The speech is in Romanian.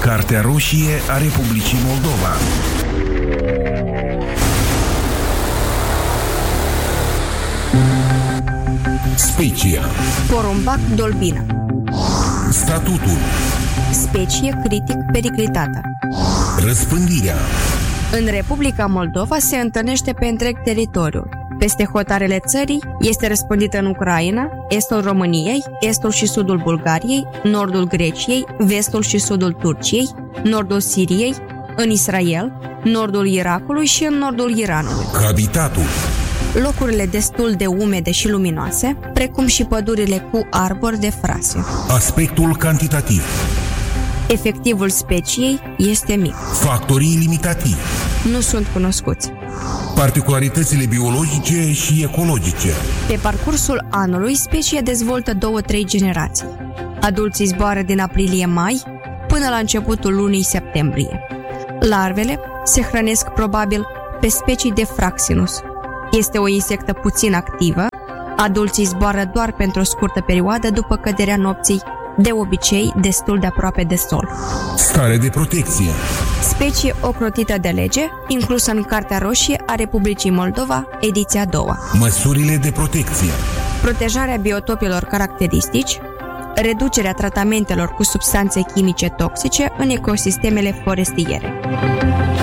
Cartea Roșie a Republicii Moldova. Specia. Porumbac dolbina. Statutul. Specie critic periclitată. Răspândirea. În Republica Moldova se întâlnește pe întreg teritoriul. Peste hotarele țării este răspândită în Ucraina, estul României, estul și sudul Bulgariei, nordul Greciei, vestul și sudul Turciei, nordul Siriei, în Israel, nordul Irakului și în nordul Iranului. Habitatul. Locurile destul de umede și luminoase, precum și pădurile cu arbori de frase. Aspectul cantitativ. Efectivul speciei este mic. Factorii limitativi. Nu sunt cunoscuți. Particularitățile biologice și ecologice. Pe parcursul anului, specia dezvoltă 2-3 generații. Adulții zboară din aprilie-mai până la începutul lunii septembrie. Larvele se hrănesc probabil pe specii de Fraxinus. Este o insectă puțin activă. Adulții zboară doar pentru o scurtă perioadă după căderea nopții, de obicei destul de aproape de sol. Stare de protecție. Specie ocrotită de lege, inclusă în Cartea Roșie a Republicii Moldova, ediția a doua. Măsurile de protecție. Protejarea biotopilor caracteristici, reducerea tratamentelor cu substanțe chimice toxice în ecosistemele forestiere.